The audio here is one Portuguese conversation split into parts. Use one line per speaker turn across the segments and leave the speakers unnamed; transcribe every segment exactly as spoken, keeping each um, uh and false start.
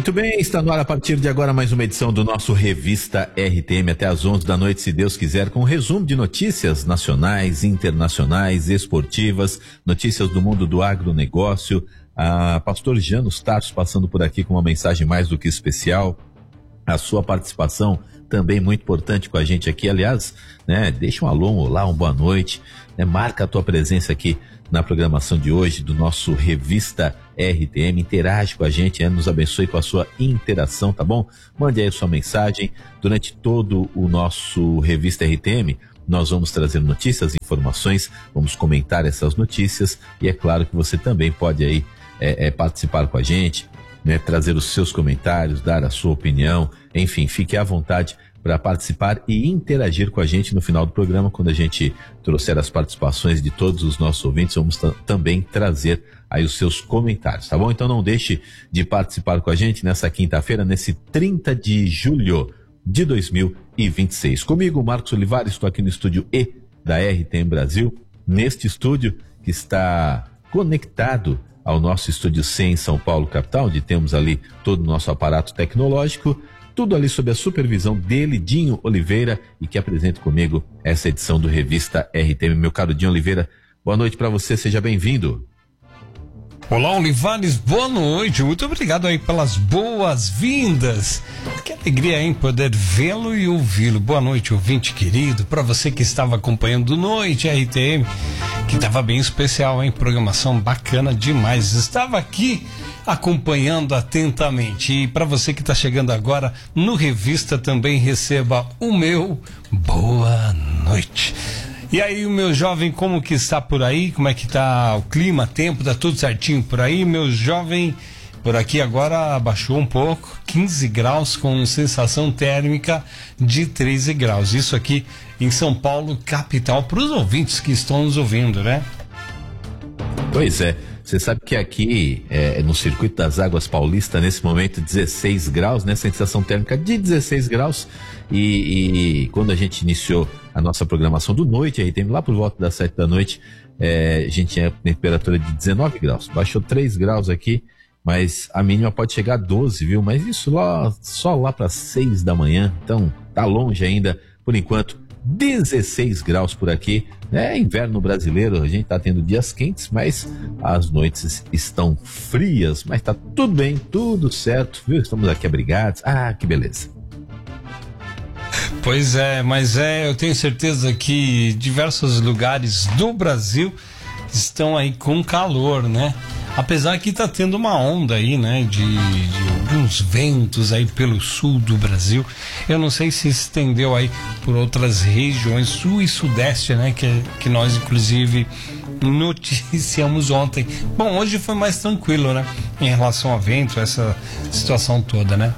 Muito bem, está no ar a partir de agora mais uma edição do nosso Revista R T M até às onze da noite, se Deus quiser, com um resumo de notícias nacionais, internacionais, esportivas, notícias do mundo do agronegócio. A pastor Janos Tarsos passando por aqui com uma mensagem mais do que especial. A sua participação também muito importante com a gente aqui, aliás, né, deixa um alô, um olá, uma boa noite, né, marca a tua presença aqui na programação de hoje do nosso Revista R T M, interage com a gente, né, nos abençoe com a sua interação, tá bom? Mande aí a sua mensagem. Durante todo o nosso Revista R T M, nós vamos trazer notícias, informações, vamos comentar essas notícias e é claro que você também pode aí é, é, participar com a gente, né, trazer os seus comentários, dar a sua opinião, enfim, fique à vontade para participar e interagir com a gente no final do programa. Quando a gente trouxer as participações de todos os nossos ouvintes, vamos t- também trazer aí os seus comentários, tá bom? Então não deixe de participar com a gente nessa quinta-feira, nesse trinta de julho de dois mil e vinte e seis. Comigo, Marcos Olivares, estou aqui no estúdio E da R T M Brasil, neste estúdio que está conectado ao nosso estúdio C em São Paulo, capital, onde temos ali todo o nosso aparato tecnológico, tudo ali sob a supervisão dele, Dinho Oliveira, e que apresenta comigo essa edição do Revista R T M. Meu caro Dinho Oliveira, boa noite para você, seja bem-vindo.
Olá, Olivares, boa noite, muito obrigado aí pelas boas-vindas. Que alegria, hein, poder vê-lo e ouvi-lo. Boa noite, ouvinte querido, para você que estava acompanhando Noite R T M, que estava bem especial, hein, programação bacana demais. Estava aqui acompanhando atentamente. E para você que está chegando agora no Revista, também receba o meu boa noite. E aí, o meu jovem, como que está por aí? Como é que está o clima, tempo? Tá tudo certinho por aí? Meu jovem, por aqui agora abaixou um pouco, quinze graus, com sensação térmica de treze graus. Isso aqui em São Paulo, capital, para os ouvintes que estão nos ouvindo, né?
Pois é. Você sabe que aqui, é, no Circuito das Águas Paulista, nesse momento, dezesseis graus, né? Sensação térmica de dezesseis graus. E, e quando a gente iniciou a nossa programação do Noite, aí tem lá por volta das sete da noite, é, a gente tinha temperatura de dezenove graus. Baixou três graus aqui, mas a mínima pode chegar a doze, viu? Mas isso lá, só lá para seis da manhã, então tá longe ainda, por enquanto. dezesseis graus por aqui, é inverno brasileiro, a gente tá tendo dias quentes, mas as noites estão frias, mas tá tudo bem, tudo certo, viu? Estamos aqui abrigados, ah, que beleza.
Pois é, mas é, eu tenho certeza que diversos lugares do Brasil estão aí com calor, né? Apesar que tá tendo uma onda aí, né, de, de alguns ventos aí pelo sul do Brasil. Eu não sei se estendeu aí por outras regiões, sul e sudeste, né, que, que nós inclusive noticiamos ontem. Bom, hoje foi mais tranquilo, né, em relação a vento, essa situação toda, né?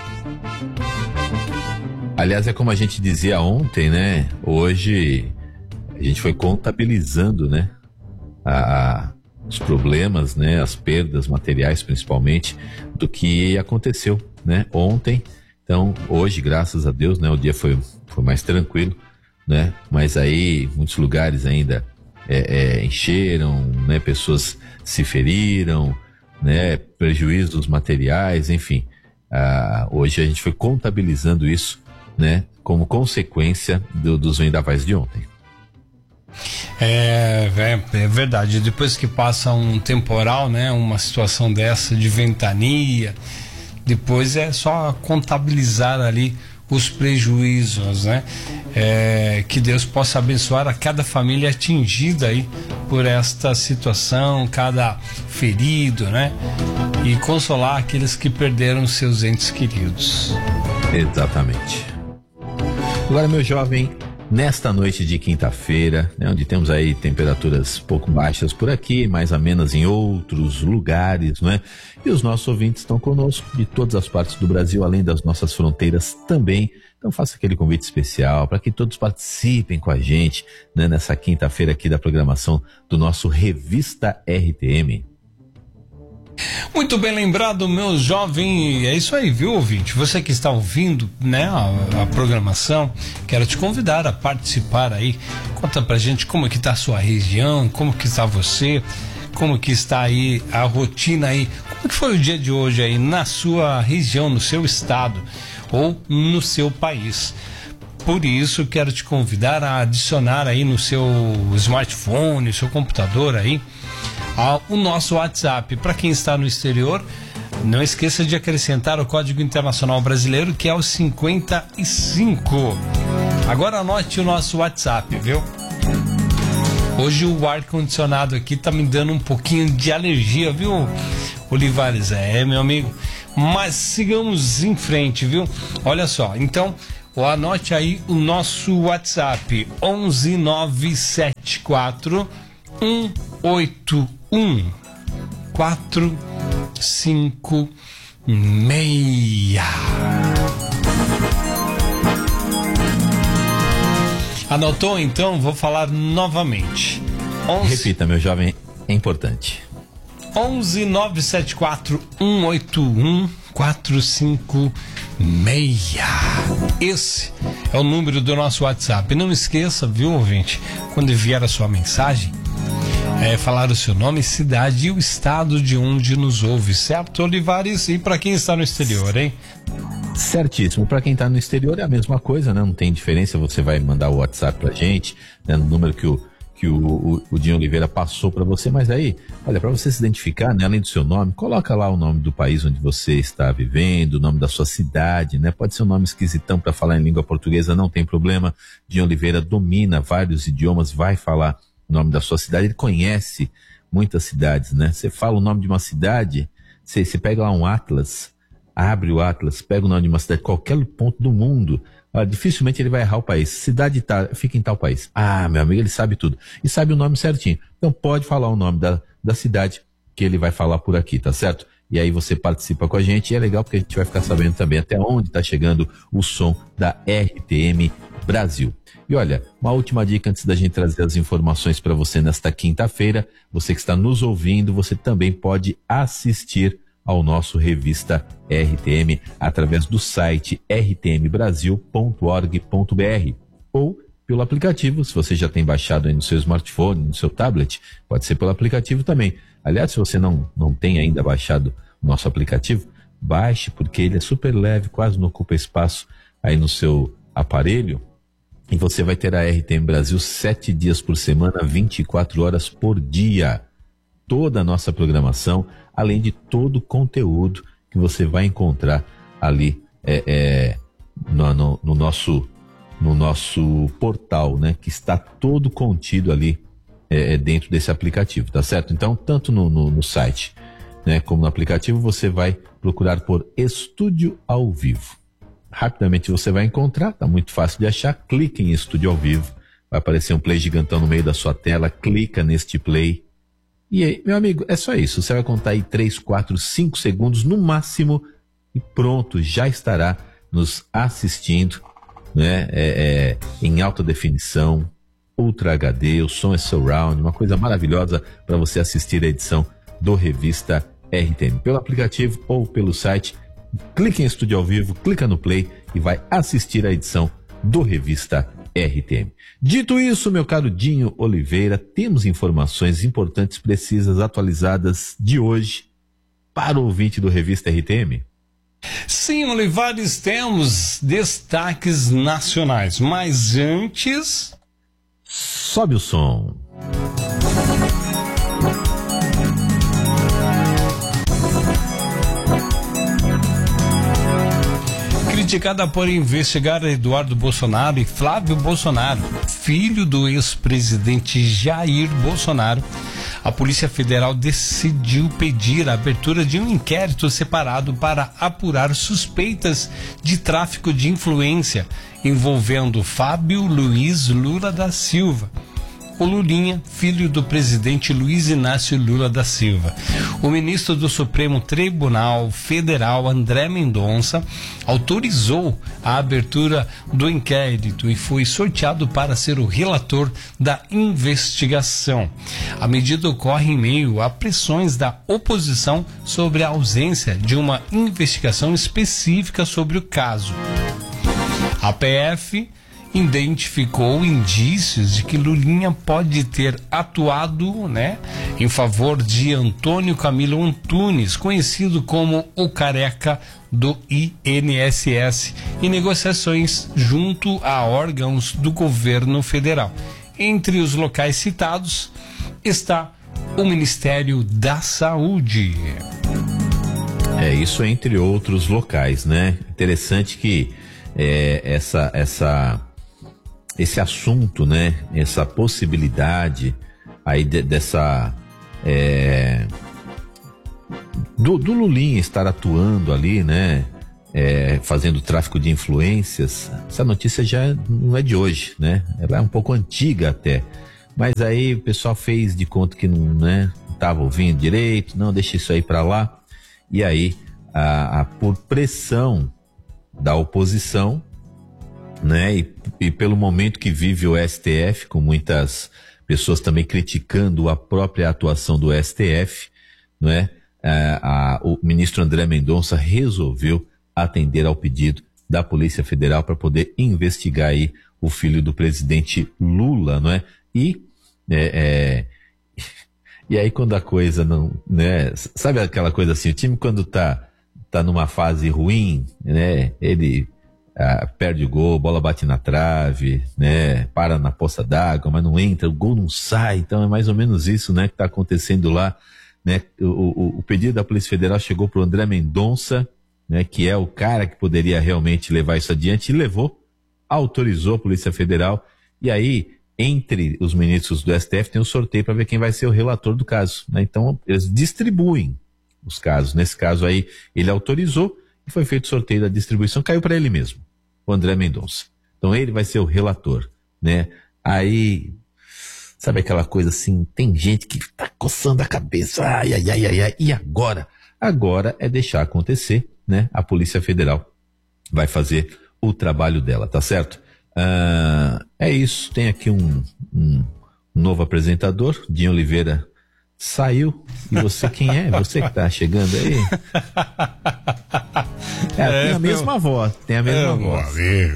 Aliás, é como a gente dizia ontem, né, hoje a gente foi contabilizando, né, a... os problemas, né, as perdas materiais principalmente, do que aconteceu, né, ontem. Então, hoje, graças a Deus, né, o dia foi, foi mais tranquilo, né, mas aí muitos lugares ainda é, é, encheram, né, pessoas se feriram, né, prejuízos materiais, enfim. Ah, hoje a gente foi contabilizando isso, né, como consequência do, dos vendavais de ontem.
É, é, é verdade, depois que passa um temporal, né, uma situação dessa de ventania, depois é só contabilizar ali os prejuízos, né? É, que Deus possa abençoar a cada família atingida aí por esta situação, cada ferido, né? E consolar aqueles que perderam seus entes queridos.
Exatamente. Agora, meu jovem, nesta noite de quinta-feira, né, onde temos aí temperaturas pouco baixas por aqui, mais amenas em outros lugares, não é? E os nossos ouvintes estão conosco de todas as partes do Brasil, além das nossas fronteiras também. Então faça aquele convite especial para que todos participem com a gente, né, nessa quinta-feira aqui da programação do nosso Revista R T M.
Muito bem lembrado, meu jovem. É isso aí, viu, ouvinte? Você que está ouvindo, né, a, a programação, quero te convidar a participar aí. Conta pra gente como é que tá a sua região, como que está você, como que está aí a rotina aí Como que foi o dia de hoje aí na sua região, no seu estado ou no seu país? Por isso, quero te convidar a adicionar aí no seu smartphone, seu computador aí, ao, o nosso WhatsApp. Para quem está no exterior, não esqueça de acrescentar o Código Internacional Brasileiro, que é o cinquenta e cinco. Agora anote o nosso WhatsApp, viu? Hoje o ar-condicionado aqui tá me dando um pouquinho de alergia, viu, Olivares? É, meu amigo. Mas sigamos em frente, viu? Olha só, então, anote aí o nosso WhatsApp, onze nove sete quatro um oito um quatro cinco seis. Anotou? Então vou falar novamente. onze...
Repita, meu jovem, é importante.
onze nove sete quatro um oito um quatro cinco seis. Esse é o número do nosso WhatsApp. Não esqueça, viu, ouvinte, quando vier a sua mensagem, é, falar o seu nome, cidade e o estado de onde nos ouve, certo, Olivares? E para quem está no exterior, hein?
Certíssimo. Para quem está no exterior é a mesma coisa, né? Não tem diferença. Você vai mandar o WhatsApp pra gente, né? No número que o que o, o, o Dinho Oliveira passou para você, mas aí, olha, para você se identificar, né, além do seu nome, coloca lá o nome do país onde você está vivendo, o nome da sua cidade, né? Pode ser um nome esquisitão para falar em língua portuguesa, não tem problema. Dinho Oliveira domina vários idiomas, vai falar o nome da sua cidade, ele conhece muitas cidades, né? Você fala o nome de uma cidade, você, você pega lá um atlas, abre o atlas, pega o nome de uma cidade, qualquer ponto do mundo, ah, dificilmente ele vai errar o país. Cidade tá, fica em tal país. Ah, meu amigo, ele sabe tudo. E sabe o nome certinho. Então pode falar o nome da, da cidade que ele vai falar por aqui, tá certo? E aí você participa com a gente e é legal porque a gente vai ficar sabendo também até onde está chegando o som da R T M Brasil. E olha, uma última dica antes da gente trazer as informações para você nesta quinta-feira. Você que está nos ouvindo, você também pode assistir ao nosso Revista R T M através do site r t m brasil ponto org ponto b r ou pelo aplicativo, se você já tem baixado aí no seu smartphone, no seu tablet, pode ser pelo aplicativo também. Aliás, se você não, não tem ainda baixado o nosso aplicativo, baixe, porque ele é super leve, quase não ocupa espaço aí no seu aparelho, e você vai ter a R T M Brasil sete dias por semana, vinte e quatro horas por dia. Toda a nossa programação, além de todo o conteúdo que você vai encontrar ali é, é, no, no, no, nosso, no nosso portal, né? Que está todo contido ali é, dentro desse aplicativo, tá certo? Então, tanto no, no, no site, né, como no aplicativo, você vai procurar por Estúdio ao Vivo. Rapidamente você vai encontrar, tá muito fácil de achar, clique em Estúdio ao Vivo, vai aparecer um play gigantão no meio da sua tela, clica neste play. E aí, meu amigo, é só isso. Você vai contar aí três, quatro, cinco segundos no máximo e pronto, já estará nos assistindo, né? É, é, em alta definição, Ultra H D, o som é surround, uma coisa maravilhosa para você assistir a edição do Revista R T M. Pelo aplicativo ou pelo site, clique em Estúdio ao Vivo, clica no play e vai assistir a edição do Revista R T M. Dito isso, meu caro Dinho Oliveira, temos informações importantes, precisas, atualizadas de hoje para o ouvinte do Revista R T M?
Sim, Olivares, temos destaques nacionais, mas antes...
Sobe o som.
Criticada por investigar Eduardo Bolsonaro e Flávio Bolsonaro, filho do ex-presidente Jair Bolsonaro, a Polícia Federal decidiu pedir a abertura de um inquérito separado para apurar suspeitas de tráfico de influência envolvendo Fábio Luiz Lula da Silva, o Lulinha, filho do presidente Luiz Inácio Lula da Silva. O ministro do Supremo Tribunal Federal, André Mendonça, autorizou a abertura do inquérito e foi sorteado para ser o relator da investigação. A medida ocorre em meio a pressões da oposição sobre a ausência de uma investigação específica sobre o caso. A P F identificou indícios de que Lulinha pode ter atuado, né, em favor de Antônio Camilo Antunes, conhecido como o Careca do I N S S, em negociações junto a órgãos do governo federal. Entre os locais citados está o Ministério da Saúde.
É isso, entre outros locais, né? Interessante que é, essa, essa, esse assunto, né? Essa possibilidade aí de, dessa é, do, do Lulinha estar atuando ali, né? É, fazendo tráfico de influências. Essa notícia já não é de hoje, né? Ela é um pouco antiga até. Mas aí o pessoal fez de conta que não, né, estava ouvindo direito, não, deixa isso aí para lá. E aí, a, a, por pressão da oposição, né, e, e pelo momento que vive o S T F, com muitas pessoas também criticando a própria atuação do S T F, né, a, a, o ministro André Mendonça resolveu atender ao pedido da Polícia Federal para poder investigar aí o filho do presidente Lula, não é? E É, é, e aí quando a coisa não, né, sabe aquela coisa assim, o time quando tá, tá numa fase ruim, né, ele ah, perde o gol, bola bate na trave, né, para na poça d'água, mas não entra, o gol não sai, então é mais ou menos isso, né, que tá acontecendo lá, né, o, o, o pedido da Polícia Federal chegou pro André Mendonça, né, que é o cara que poderia realmente levar isso adiante, e levou, autorizou a Polícia Federal, e aí entre os ministros do S T F tem um sorteio para ver quem vai ser o relator do caso, né? Então eles distribuem os casos. Nesse caso aí ele autorizou e foi feito o sorteio da distribuição, caiu para ele mesmo, o André Mendonça. Então ele vai ser o relator, né? Aí, sabe aquela coisa assim, tem gente que tá coçando a cabeça, ai, ai, ai, ai, ai, e agora? Agora é deixar acontecer, né? A Polícia Federal vai fazer o trabalho dela, tá certo? Ah, é isso, tem aqui um, um novo apresentador, Dinho Oliveira saiu, e você quem é? Você que tá chegando aí? É, é, tem a mesma meu, voz, tem a mesma é, voz.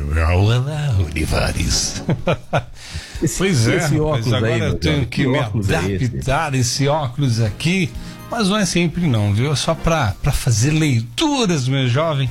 Olá, Olivares. Esse, pois é, esse óculos mas agora aí, eu tenho que, que me adaptar é esse? esse óculos aqui, mas não é sempre não, viu? É só pra, pra fazer leituras, meu jovem.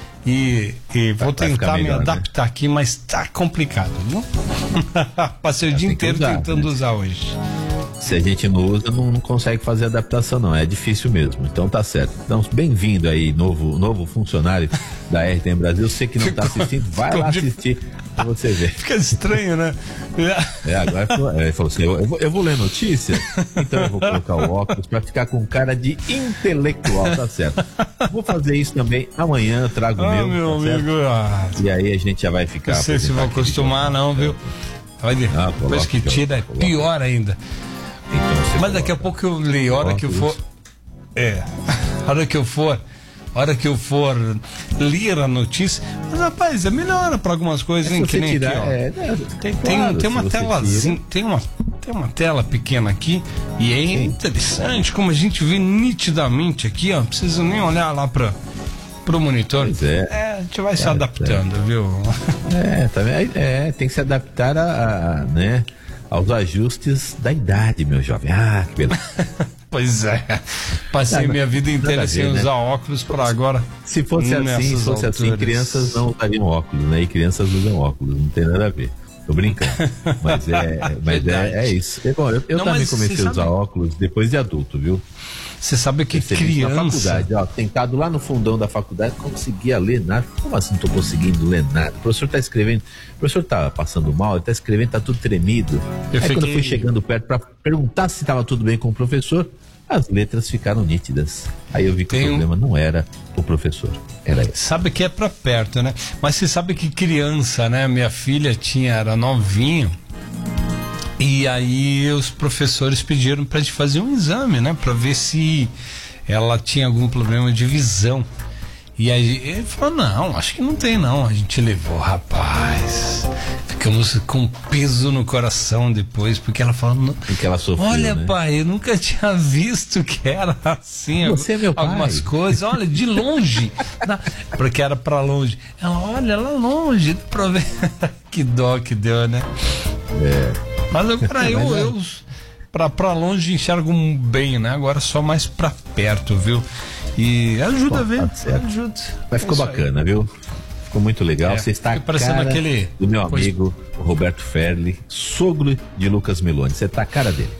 E, e vou vai, tentar vai melhor, me adaptar, né, aqui, mas tá complicado, viu? Passei o dia inteiro usar, tentando, né, usar hoje.
Se a gente não usa, não, não consegue fazer adaptação, não. É difícil mesmo. Então tá certo. Então, bem-vindo aí, novo, novo funcionário da R T M Brasil. Você que não tá assistindo, vai lá assistir pra você ver.
Fica estranho, né?
É, agora ele falou assim: eu, eu, vou, eu vou ler notícia, então eu vou colocar o óculos pra ficar com cara de intelectual, tá certo? Vou fazer isso também amanhã, eu trago o
ah,
meu.
meu tá amigo, ah,
e aí a gente já vai ficar.
Não sei se vão acostumar, não, viu? Olha, ah, depois que tira é pior ainda. Então, mas daqui a pouco eu leio, a hora que eu for. É, a hora que eu for. A hora que eu for ler a notícia. Mas rapaz, é melhor para algumas coisas, hein?
É,
que nem
tirar,
aqui, ó.
É, né,
tem, tem, tem uma telazinha, tem uma, tem uma tela pequena aqui. E é Sim. interessante como a gente vê nitidamente aqui, ó. Não precisa nem olhar lá para pro monitor.
Pois é.
é. A gente vai é, se adaptando, é. viu?
É, também é, tem que se adaptar a, a né? aos ajustes da idade, meu jovem. Ah, que beleza.
Pois é. Passei não, minha vida inteira sem ver, usar, né, óculos para agora.
Se fosse assim, se fosse assim, crianças não usariam óculos, né? E crianças usam óculos, não tem nada a ver. Tô brincando. Mas é, mas é, é isso. É, bom, eu, eu não, também comecei a usar sabe... óculos depois de adulto, viu?
Você sabe que criança...
Na faculdade, ó, sentado lá no fundão da faculdade, não conseguia ler nada. Como assim não tô conseguindo ler nada? O professor tá escrevendo, o professor tá passando mal, ele tá escrevendo, tá tudo tremido. Eu Aí fiquei... quando eu fui chegando perto pra perguntar se tava tudo bem com o professor, as letras ficaram nítidas. Aí eu vi que Tem o problema um... não era o professor, era ele.
Sabe que é pra perto, né? Mas você sabe que criança, né? Minha filha tinha, era novinho. E aí os professores pediram pra gente fazer um exame, né? Pra ver se ela tinha algum problema de visão. E aí ele falou, não, acho que não tem não. A gente levou, rapaz. Ficamos com peso no coração depois, porque ela falou,
porque ela sofreu,
olha,
né?
pai, eu nunca tinha visto que era assim.
Você é meu pai.
Algumas coisas, olha, de longe, na, porque era pra longe. Ela, olha, lá longe, pra ver. Que dó que deu, né?
É.
Mas agora eu, eu pra, pra longe enxergo bem, né? Agora só mais pra perto, viu? E ajuda,
Bom,
viu?
tá
Ajuda.
Mas ficou
é
bacana, viu? Ficou muito legal.
É,
você está a
parecendo
cara
aquele...
do meu amigo Roberto Ferli, sogro de Lucas Meloni. Você tá a cara dele.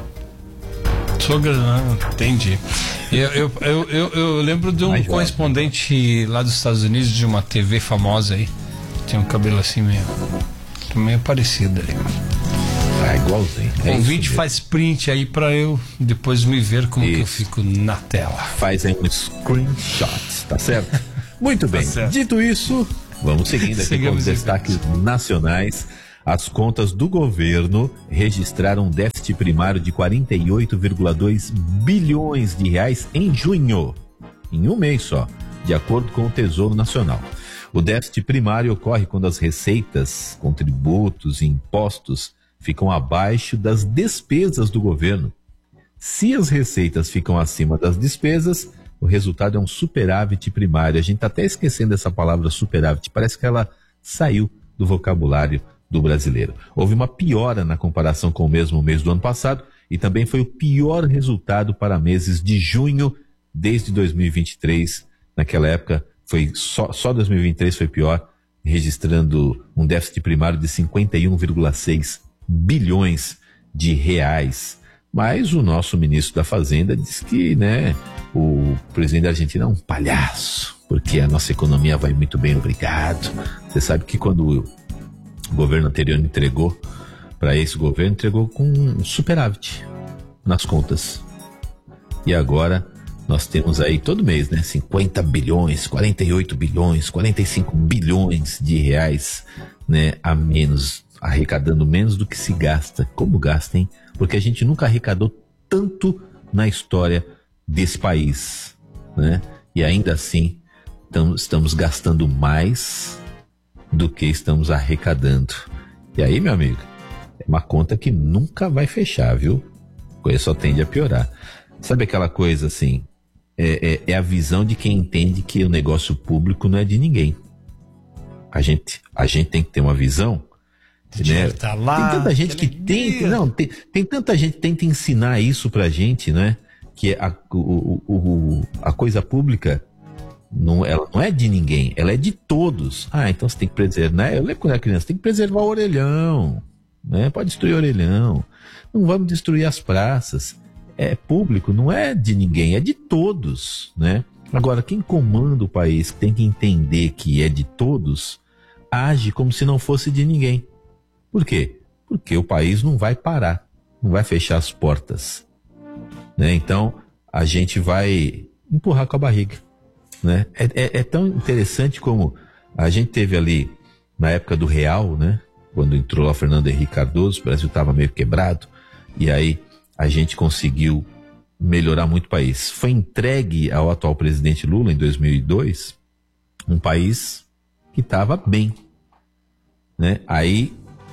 Sogro, não, entendi. Eu, eu, eu, eu, eu lembro de um
Mais
correspondente lá dos Estados Unidos, de uma T V famosa aí. Tinha um cabelo assim meio, meio parecido aí.
Ah, igualzinho. É
o
isso
vídeo
mesmo.
faz print aí pra eu depois me ver como que eu
Isso.
fico na tela.
Faz aí um screenshot, tá certo? Muito bem.
certo.
Dito isso, vamos seguindo aqui com
Sigamos
os destaques nacionais. As contas do governo registraram um déficit primário de quarenta e oito vírgula dois bilhões de reais em junho, em um mês só, de acordo com o Tesouro Nacional. O déficit primário ocorre quando as receitas, com tributos e impostos ficam abaixo das despesas do governo. Se as receitas ficam acima das despesas, o resultado é um superávit primário. A gente está até esquecendo essa palavra superávit, parece que ela saiu do vocabulário do brasileiro. Houve uma piora na comparação com o mesmo mês do ano passado e também foi o pior resultado para meses de junho desde dois mil e vinte e três. Naquela época, foi só, só dois mil e vinte e três foi pior, registrando um déficit primário de cinquenta e um vírgula seis bilhões de reais. Mas o nosso ministro da Fazenda diz que, né, o presidente da Argentina é um palhaço, porque a nossa economia vai muito bem, obrigado. Você sabe que quando o governo anterior entregou para esse governo, entregou com um superávit nas contas. E agora nós temos aí todo mês, né, cinquenta bilhões, quarenta e oito bilhões, quarenta e cinco bilhões de reais, né, a menos, arrecadando menos do que se gasta. Como gasta, hein? Porque a gente nunca arrecadou tanto na história desse país, né? E ainda assim tam, estamos gastando mais do que estamos arrecadando. E aí, meu amigo, é uma conta que nunca vai fechar, viu? A coisa só tende a piorar. Sabe aquela coisa assim, é, é, é a visão de quem entende que o negócio público não é de ninguém. A gente, a gente tem que ter uma visão, né?
Tá lá,
tem tanta gente que,
que
tenta, não, tem, tem tanta gente que tenta ensinar isso pra gente, né? Que a, o, o, o, a coisa pública não, ela não é de ninguém, ela é de todos. Ah, então você tem que preservar, né? Eu lembro quando era criança, tem que preservar o orelhão, né? Pode destruir o orelhão, não vamos destruir as praças. É público, não é de ninguém, é de todos, né? Agora, quem comanda o país tem que entender que é de todos, age como se não fosse de ninguém. Por quê? Porque o país não vai parar, não vai fechar as portas, né? Então, a gente vai empurrar com a barriga, né? É, é, é tão interessante como a gente teve ali, na época do Real, né? Quando entrou lá o Fernando Henrique Cardoso, o Brasil estava meio quebrado, e aí a gente conseguiu melhorar muito o país. Foi entregue ao atual presidente Lula, em dois mil e dois, um país que estava bem, né? Aí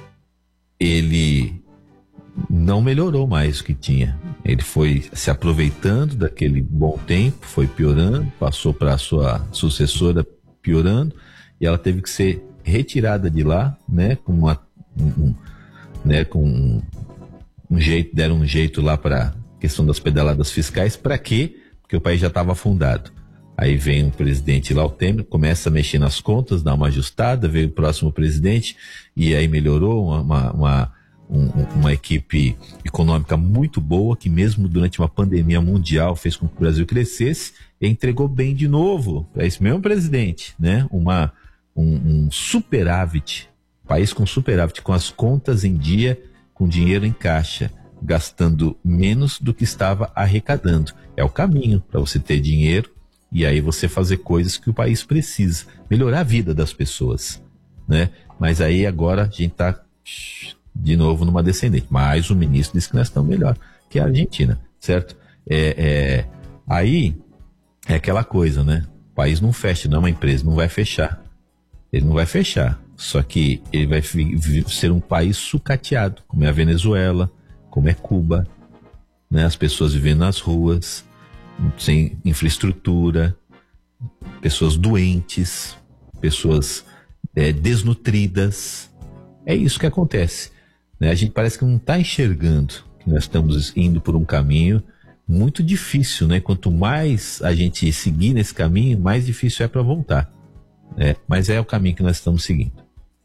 ele não melhorou mais o que tinha. Ele foi se aproveitando daquele bom tempo, foi piorando, passou para a sua sucessora piorando, e ela teve que ser retirada de lá, né? Com uma, um, um, né? Com um, um jeito, deram um jeito lá para a questão das pedaladas fiscais. Para quê? Porque o país já estava afundado. Aí vem o presidente lá, o Temer, começa a mexer nas contas, dá uma ajustada, veio o próximo presidente e aí melhorou, uma, uma, uma, um, uma equipe econômica muito boa, que mesmo durante uma pandemia mundial fez com que o Brasil crescesse, e entregou bem de novo para esse mesmo presidente, né? Uma, um, um superávit, país com superávit, com as contas em dia, com dinheiro em caixa, gastando menos do que estava arrecadando. É o caminho para você ter dinheiro e aí você fazer coisas que o país precisa, melhorar a vida das pessoas, né? Mas aí agora a gente está de novo numa descendente. Mas o ministro disse que nós estamos melhor que a Argentina, certo? É, é, aí é aquela coisa, né? O país não fecha, não é uma empresa, não vai fechar. Ele não vai fechar. Só que ele vai ser um país sucateado, como é a Venezuela, como é Cuba, né? As pessoas vivendo nas ruas, sem infraestrutura, pessoas doentes, pessoas é, desnutridas. É isso que acontece, né? A gente parece que não está enxergando que nós estamos indo por um caminho muito difícil, né? Quanto mais a gente seguir nesse caminho, mais difícil é para voltar, né? Mas é o caminho que nós estamos seguindo.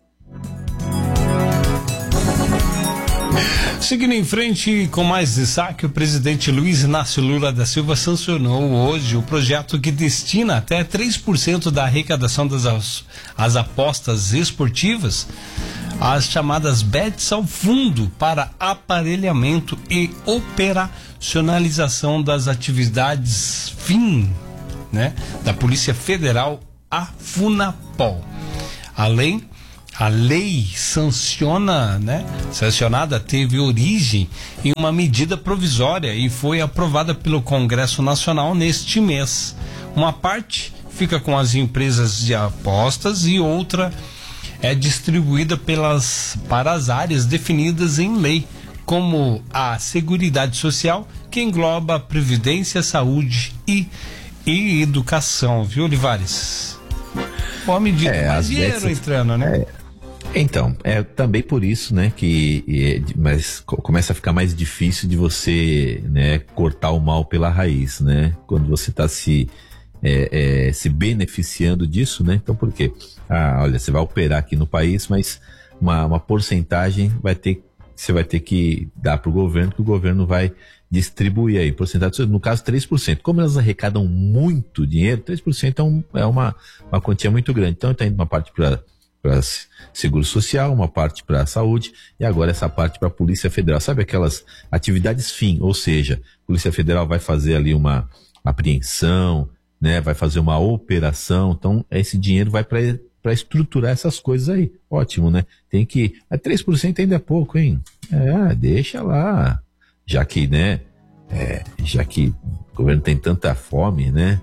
Seguindo em frente com mais destaque, o presidente Luiz Inácio Lula da Silva sancionou hoje o projeto que destina até três por cento da arrecadação das as apostas esportivas, as chamadas bets, ao fundo para aparelhamento e operacionalização das atividades fim, né, da Polícia Federal, a FUNAPOL. Além A lei sanciona, né, sancionada teve origem em uma medida provisória e foi aprovada pelo Congresso Nacional neste mês. Uma parte fica com as empresas de apostas e outra é distribuída pelas, para as áreas definidas em lei, como a Seguridade Social, que engloba a Previdência, Saúde e, e Educação, viu, Olivares? Uma medida,
é,
mais dinheiro
dessas,
entrando, né?
É. Então, é também por isso, né, que é, mas começa a ficar mais difícil de você, né, cortar o mal pela raiz, né, quando você está se, é, é, se beneficiando disso, né. Então, por quê? Ah, olha, você vai operar aqui no país, mas uma, uma porcentagem vai ter, você vai ter que dar para o governo, que o governo vai distribuir aí, porcentagem, no caso três por cento. Como elas arrecadam muito dinheiro, três por cento é, um, é uma, uma quantia muito grande. Então, está indo uma parte para para seguro social, uma parte para saúde e agora essa parte para a Polícia Federal. Sabe aquelas atividades fim, ou seja, a Polícia Federal vai fazer ali uma apreensão, né, vai fazer uma operação, então esse dinheiro vai para para estruturar essas coisas aí. Ótimo, né? Tem que, a três por cento ainda é pouco, hein? É, deixa lá, já que, né, é, já que o governo tem tanta fome, né,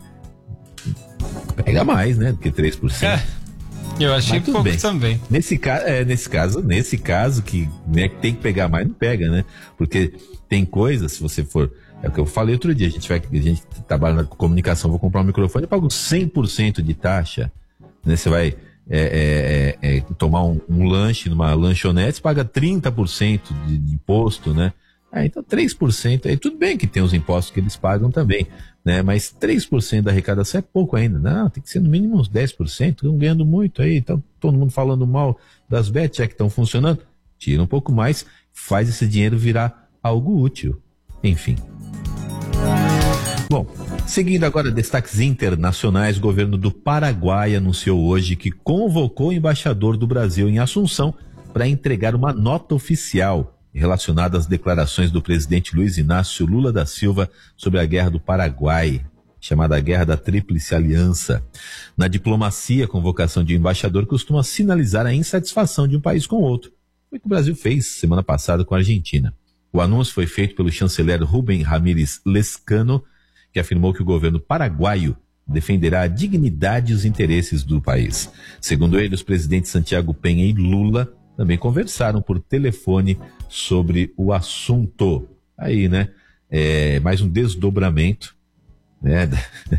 pega mais, né, do que três por cento.
É. Eu achei pouco bem. Também.
Nesse caso, é, nesse caso, nesse caso que, né, tem que pegar mais, não pega, né? Porque tem coisas, se você for, é o que eu falei outro dia, a gente vai, a gente trabalha na comunicação, vou comprar um microfone, eu pago cem por cento de taxa, né? Você vai é, é, é, tomar um, um lanche numa lanchonete, você paga trinta por cento de, de imposto, né? Ah, então três por cento, aí tudo bem que tem os impostos que eles pagam também, né? Mas três por cento da arrecadação é pouco ainda. Não, tem que ser no mínimo uns dez por cento, estão ganhando muito aí, então todo mundo falando mal das bets, já que estão funcionando, tira um pouco mais, faz esse dinheiro virar algo útil. Enfim. Bom, seguindo agora destaques internacionais, o governo do Paraguai anunciou hoje que convocou o embaixador do Brasil em Assunção para entregar uma nota oficial relacionada às declarações do presidente Luiz Inácio Lula da Silva sobre a Guerra do Paraguai, chamada Guerra da Tríplice Aliança. Na diplomacia, a convocação de um embaixador costuma sinalizar a insatisfação de um país com outro. Foi o que o Brasil fez semana passada com a Argentina. O anúncio foi feito pelo chanceler Rubem Ramírez Lezcano, que afirmou que o governo paraguaio defenderá a dignidade e os interesses do país. Segundo ele, os presidentes Santiago Penha e Lula também conversaram por telefone sobre o assunto. Aí, né? É, mais um desdobramento, né?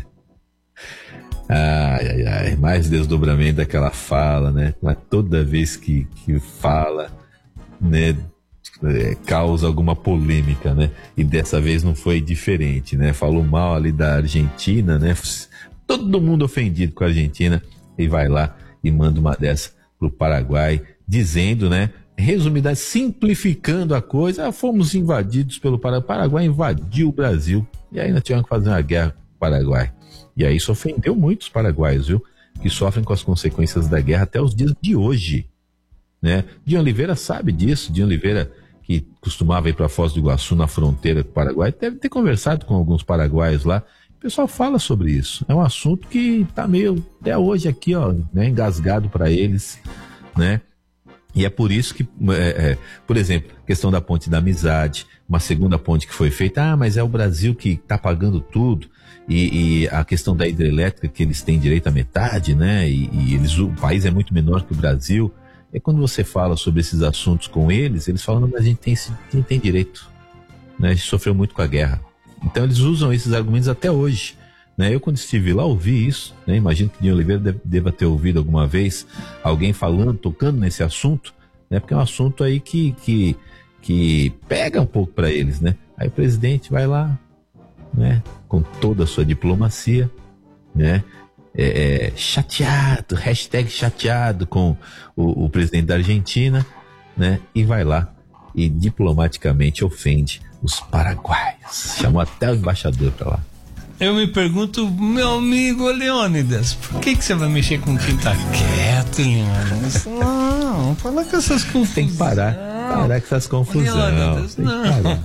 Ai, ai, ai, mais desdobramento daquela fala, né? Mas toda vez que, que fala, né, é, causa alguma polêmica, né? E dessa vez não foi diferente, né? Falou mal ali da Argentina, né? Todo mundo ofendido com a Argentina e vai lá e manda uma dessa pro Paraguai, dizendo, né, resumida, simplificando a coisa, ah, fomos invadidos pelo Paraguai, o Paraguai invadiu o Brasil, e aí nós tivemos que fazer uma guerra com o Paraguai. E aí isso ofendeu muitos paraguaios, viu, que sofrem com as consequências da guerra até os dias de hoje, né? Dinho Oliveira sabe disso, Dinho Oliveira, que costumava ir para Foz do Iguaçu, na fronteira com o Paraguai, deve ter conversado com alguns paraguaios lá. O pessoal fala sobre isso, é um assunto que tá meio, até hoje aqui, ó, né, engasgado para eles, né? E é por isso que, é, é, por exemplo, questão da ponte da amizade, uma segunda ponte que foi feita, ah, mas é o Brasil que está pagando tudo, e, e a questão da hidrelétrica, que eles têm direito à metade, né, e, e eles, o país é muito menor que o Brasil. É quando você fala sobre esses assuntos com eles, eles falam, não, mas a gente tem, a gente tem direito, né, a gente sofreu muito com a guerra. Então eles usam esses argumentos até hoje. Né? Eu, quando estive lá, ouvi isso, né? Imagino que o Dinho Oliveira deve, deva ter ouvido alguma vez alguém falando, tocando nesse assunto, né? Porque é um assunto aí que, que, que pega um pouco para eles, né? Aí o presidente vai lá, né? Com toda a sua diplomacia, né? É, é, chateado, hashtag chateado com o, o presidente da Argentina, né? E vai lá e diplomaticamente ofende os paraguaios. Chamou até o embaixador para lá.
Eu me pergunto, meu amigo Leônidas, por que, que você vai mexer com quem tá quieto, Leônidas? Não, fala com essas confusões.
Tem que parar, parar com essas confusões.
Leônidas, não.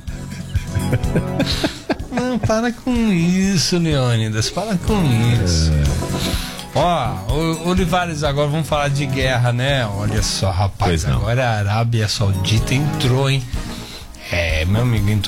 Não, para com isso, Leônidas, para com isso. É. Ó, Olivares, agora vamos falar de guerra, né? Olha só, rapaz, agora a Arábia Saudita entrou, hein? É, meu amigo, entrou